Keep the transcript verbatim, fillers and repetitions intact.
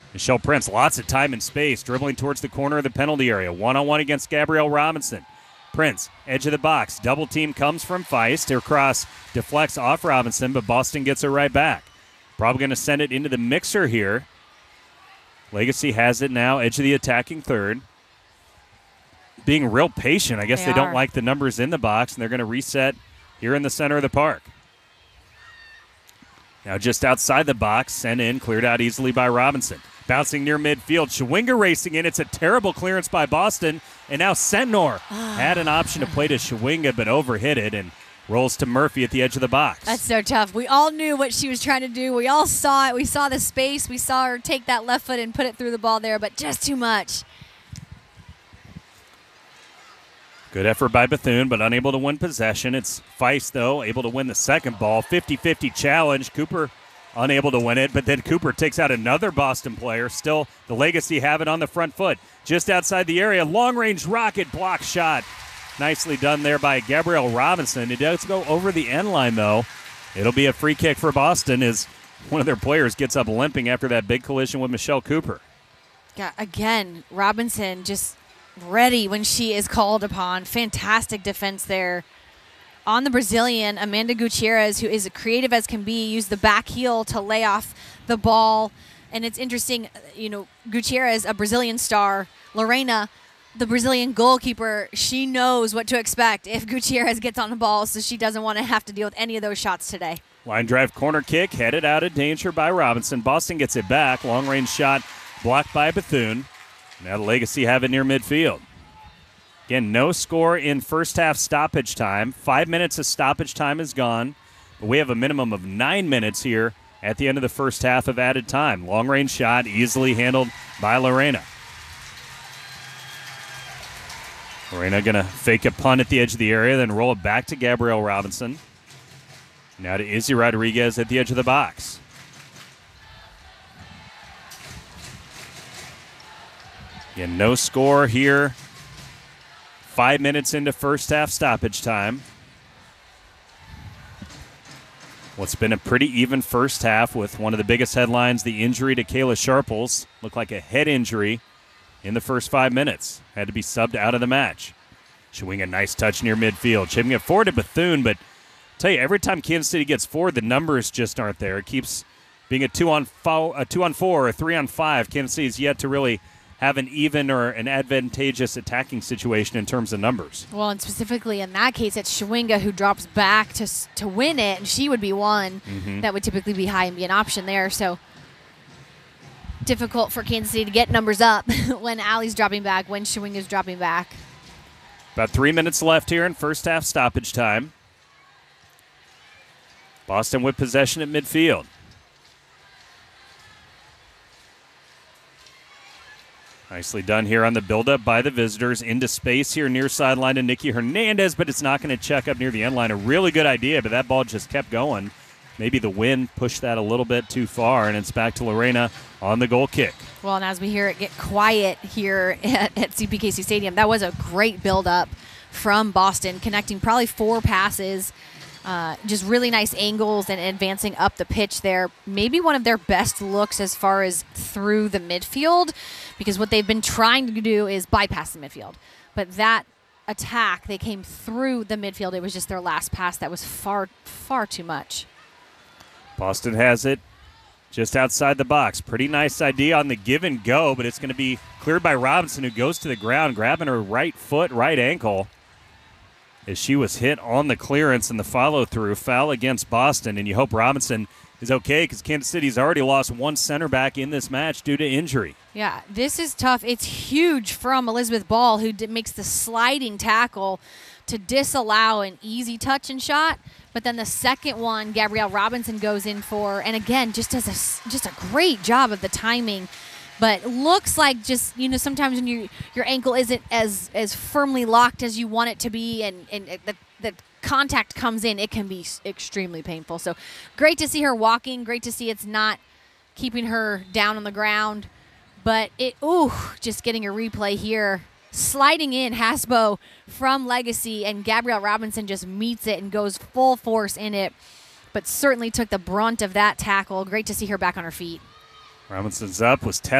Michelle Prince, lots of time and space, dribbling towards the corner of the penalty area. One-on-one against Gabrielle Robinson. Prince, edge of the box. Double team comes from Feist. Her cross deflects off Robinson, but Boston gets it right back. Probably going to send it into the mixer here. Legacy has it now, edge of the attacking third. Being real patient. I guess they, they don't are. like the numbers in the box, and they're going to reset here in the center of the park. Now just outside the box, sent in, cleared out easily by Robinson. Bouncing near midfield. Shawinga racing in. It's a terrible clearance by Boston. And now Sentnor had an option to play to Shawinga, but overhit it and rolls to Murphy at the edge of the box. That's so tough. We all knew what she was trying to do. We all saw it. We saw the space. We saw her take that left foot and put it through the ball there, but just too much. Good effort by Bethune, but unable to win possession. It's Feist, though, able to win the second ball. fifty-fifty challenge. Cooper unable to win it, but then Cooper takes out another Boston player. Still, the Legacy have it on the front foot. Just outside the area, long-range rocket block shot. Nicely done there by Gabrielle Robinson. It does go over the end line, though. It'll be a free kick for Boston as one of their players gets up limping after that big collision with Michelle Cooper. Yeah, again, Robinson just ready when she is called upon. Fantastic defense there. On the Brazilian, Amanda Gutierrez, who is as creative as can be, used the back heel to lay off the ball. And it's interesting, you know, Gutierrez, a Brazilian star, Lorena, the Brazilian goalkeeper, she knows what to expect if Gutierrez gets on the ball, so she doesn't want to have to deal with any of those shots today. Line drive corner kick, headed out of danger by Robinson. Boston gets it back. Long-range shot blocked by Bethune. Now the Legacy have it near midfield. Again, no score in first half stoppage time. Five minutes of stoppage time is gone. But we have a minimum of nine minutes here at the end of the first half of added time. Long-range shot easily handled by Lorena. Lorena going to fake a punt at the edge of the area, then roll it back to Gabrielle Robinson. Now to Izzy Rodriguez at the edge of the box. Again, no score here. Five minutes into first half stoppage time. What's been a pretty even first half with one of the biggest headlines, the injury to Kayla Sharples. Looked like a head injury in the first five minutes. Had to be subbed out of the match. Showing a nice touch near midfield. Chipping it forward to Bethune, but I'll tell you, every time Kansas City gets forward, the numbers just aren't there. It keeps being a two on fo- a two on four or a three on five. Kansas City is yet to really have an even or an advantageous attacking situation in terms of numbers. Well, and specifically in that case, it's Shawinga who drops back to to win it, and she would be one Mm-hmm. that would typically be high and be an option there. So difficult for Kansas City to get numbers up when Allie's dropping back, when Shawinga's dropping back. About three minutes left here in first half stoppage time. Boston with possession at midfield. Nicely done here on the buildup by the visitors. Into space here near sideline to Nikki Hernandez, but it's not going to check up near the end line. A really good idea, but that ball just kept going. Maybe the wind pushed that a little bit too far, and it's back to Lorena on the goal kick. Well, and as we hear it get quiet here at, at C P K C Stadium, that was a great buildup from Boston, connecting probably four passes. Uh, just really nice angles and advancing up the pitch there. Maybe one of their best looks as far as through the midfield, because what they've been trying to do is bypass the midfield. But that attack, they came through the midfield. It was just their last pass that was far, far too much. Boston has it just outside the box. Pretty nice idea on the give and go, but it's going to be cleared by Robinson, who goes to the ground, grabbing her right foot, right ankle, as she was hit on the clearance and the follow-through. Foul against Boston, and you hope Robinson is okay because Kansas City's already lost one center back in this match due to injury. Yeah, this is tough. It's huge from Elizabeth Ball, who d- makes the sliding tackle to disallow an easy touch and shot. But then the second one, Gabrielle Robinson goes in for, and again, just does a, s- just a great job of the timing. But looks like just, you know, sometimes when you, your ankle isn't as, as firmly locked as you want it to be, and, and the, the contact comes in, it can be s- extremely painful. So great to see her walking. Great to see it's not keeping her down on the ground. But it, ooh, just getting a replay here. Sliding in Hasbo from Legacy, and Gabrielle Robinson just meets it and goes full force in it, but certainly took the brunt of that tackle. Great to see her back on her feet. Robinson's up, was tested.